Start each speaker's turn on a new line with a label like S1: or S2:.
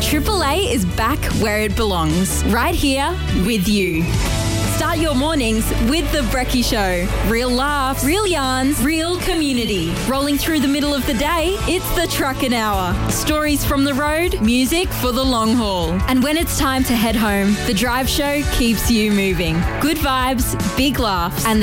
S1: Triple A is back where it belongs, right here with you. Start your mornings with The Brekkie Show. Real laughs, real yarns, real community. Rolling through the middle of the day, it's the Truckin' Hour. Stories from the road, music for the long haul. And when it's time to head home, The Drive Show keeps you moving. Good vibes, big laughs, and